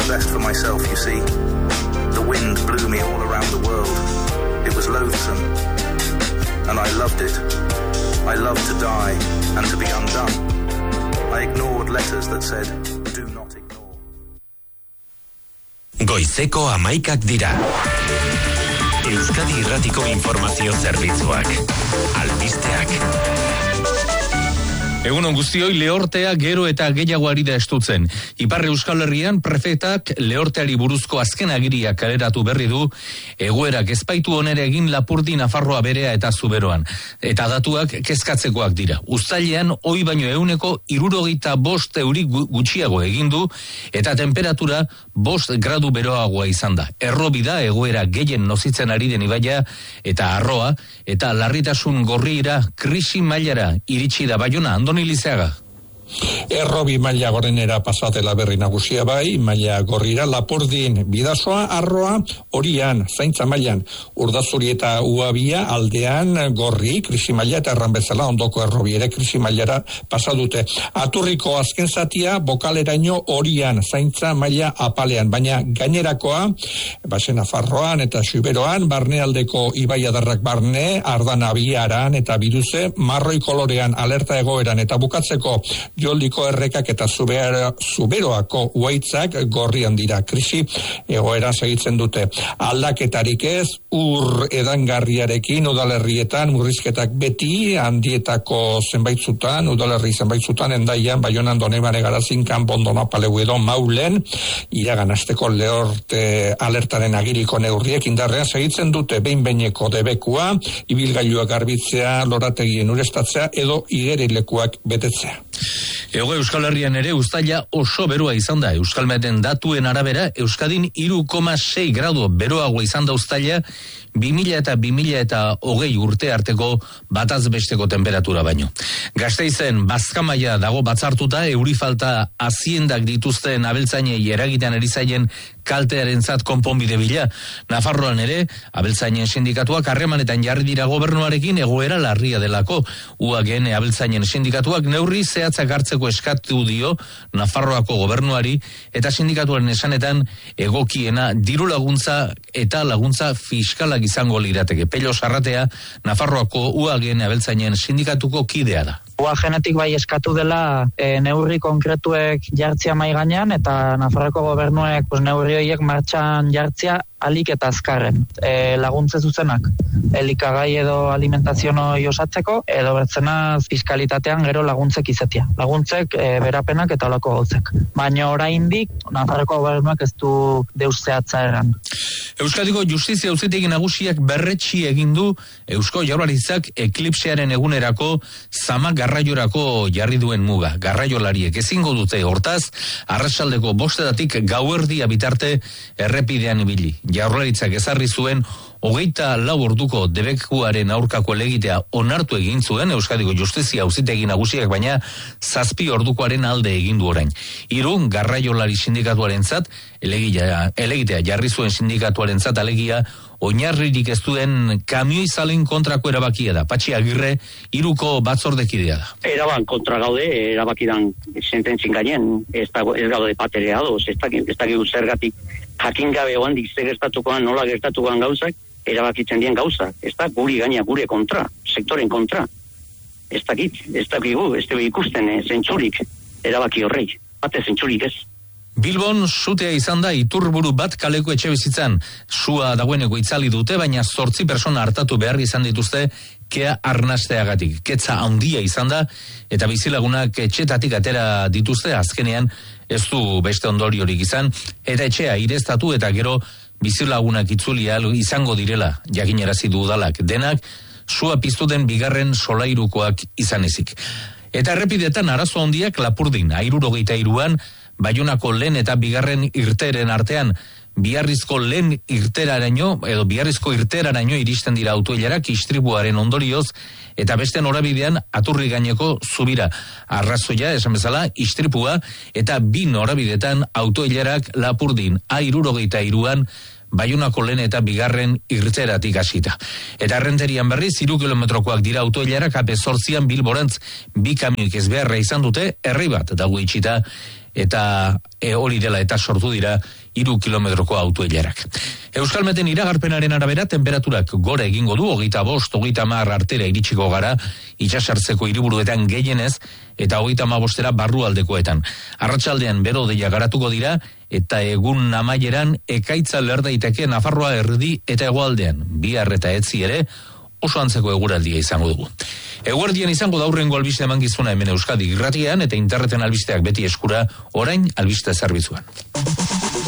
the best for myself, you see. The wind blew me all around the world. It was loathsome, and I loved it. I loved to die and to be undone. I ignored letters that said, do not ignore. Goizeko 11 dira. Euskadi Irratiko Informazio Zerbitzuak. Albisteak. Egunon guztioi, lehortea gero eta gehiago ari da estutzen. Ipar Euskal Herrian prefetak lehorteari buruzko azken agiria kaleratu berri du, egoerak ezpaitu onere egin Lapurdi, Nafarroa Berea eta Zuberoan. Eta datuak kezkatzekoak dira. Uztailean, hoi baino 165 euri gutxiago egin du, eta temperatura 5 gradu beroagoa izan da. Errobida egoera gehien nozitzen ari den ibaia, eta Arroa, eta larritasun gorriira krisi mailara iritsi da Baiona. Andoni Lizeaga. Errobi maila gorenera pasatela berri nagusia bai, maila gorrira Lapurdin, Bidasoa, Arroa, Orian, Zaintza mailan, Urdazuri eta Uabia aldean gorri, krisi maila eta erran bezala ondoko errobi ere krisi mailara pasadute. Aturriko azken zatia, Bokaleraino Orian, Zaintza maila apalean, baina gainerakoa, Basen Nafarroan eta Zuberoan, barnealdeko ibaiadarrak barne, Ardana Biaran eta Biduze, marroi kolorean alerta egoeran eta bukatzeko Joldiko errekak eta Zuberoako uaitzak gorrian dira. Krisi egoera segitzen dute. Aldaketarik ez, ur edangarriarekin udalerrietan murrizketak beti, handietako zenbaitzutan, udalerri zenbaitzutan, Endaian, Baionan, Donibane, Garazin, Kanpon, Donapaleu edo Maulen, iragan asteko lehorte alertaren agiriko neurriek indarrean segitzen dute behin-behineko debekua, ibilgailuak garbitzea, lorategien urestatzea edo igerilekuak betetzea. Ego Euskal Herrian ere uztaila oso beroa izan da. Euskalmeten datuen arabera, Euskadin 3,6 gradu beroagoa izan da uztaila 2000 eta 2020 urte arteko bataz besteko temperatura baino. Gasteizen Bazkamaia dago batzartuta, euri falta haziendak dituzten abeltzainei eragitean erizaien kaltearentzat konponbide bila. Nafarroan ere, abeltzainen sindikatuak harremanetan jarri dira gobernuarekin egoera larria delako. UAGN abeltzainen sindikatuak neurri zehatzak hartzeko eskatu dio Nafarroako gobernuari eta sindikatuaren esanetan egokiena diru laguntza eta laguntza fiskalak izango lirateke. Pello Sarratea, Nafarroako UAGN abeltzainen sindikatuko kidea da. UAGNetik bai eskatu dela neurri konkretuek jartzea mai gainean eta Nafarroako gobernuek neurri horiek martxan jartzea alik eta azkarren. Laguntze zuzenak, elikagai edo alimentaziono osatzeko, edo bertzenaz fiskalitatean gero laguntzek izatea. Laguntzek berapenak eta olako gauzek. Baina oraindik Nafarroako gobernuak ez du deus zehatza erran. Euskadiko Justizia Auzitegi Nagusiak berretsi egin du Eusko Jaurlaritzak eklipsearen egunerako Zama garraiorako jarri duen muga. Garraiolariek ezingo dute hortaz, arratsaldeko 5:00 gauerdia bitarte errepidean ibili. Jaurlaritzak ezarri zuen 24 orduko debekuaren aurkako elegitea onartu egin zuen Euskadiko Justizia Auzitegi Nagusiak, baina 7 ordukoaren alde egin du orain. 3 garraiolari sindikatuarentzat elegitea jarri zuen sindikatuarentzat alegia oinarririk ez duen kamioizalen kontrako erabakia da. Patxi Agirre 3ko batzordekidea da. Eraban kontra gaude, erabakidan sententzin gainen, ez gaude paterea doz, ez dakik zergatik jakin gabe oandik ze gertatukoan, nola gertatukoan gauzak, erabakitzen dien gauzak, ez da guri gaina, gure kontra, sektoren kontra. Ez dakigu, ez dugu ikusten zentzurik erabaki horrei, bate zentzurik ez. Bilbon sutea izan da iturburu bat kaleko etxebizitzan. Sua dagoeneko itzali dute, baina 8 persona hartatu behar izan dituzte kea arnasteagatik. Ketza handia izan da, eta bizilagunak etxetatik atera dituzte, azkenean ez du beste ondoriorik izan, eta etxea ireztatu eta gero bizilagunak itzulia izango direla, jakinarazi du udalak. Denak, sua piztu den bigarren solairukoak izan ezik. Eta errepidetan arazo handiak Lapurdin, 63an, Baionako lehen eta bigarren irteren artean, biharrizko irteraraino iristen dira autoilarak istripuaren ondorioz, eta beste norabidean aturri gaineko zubira. Arrazoia, esan bezala, istripua, eta 2 norabidetan autoilarak Lapurdin, 63an, Baionako lehen eta bigarren irteratik hasita. Eta Errenterian berriz 3 kilometrokoak dira autoilarak, AP8an Bilborantz 2 kamioik ez beharra izan dute, herri bat dago itxita, eta hori dela eta sortu dira 3 kilometroko autoilarak. Euskalmeten iragarpenaren arabera temperaturak gora egingo du, 25-30 artera iritsiko gara, itsasartzeko hiriburuetan gehienez, eta 35 barrualdekoetan. Arratsaldean bero-deia garatuko dira, eta egun amaieran ekaitza leher daiteke Nafarroa erdi eta hegoaldean. Bihar eta etzi ere oso antzeko eguraldia izango dugu. Eguerdian izango da aurrengo albiste emangizuna hemen Euskadi Irratian, eta interneten albisteak beti eskura, orain albiste zerbitzuan.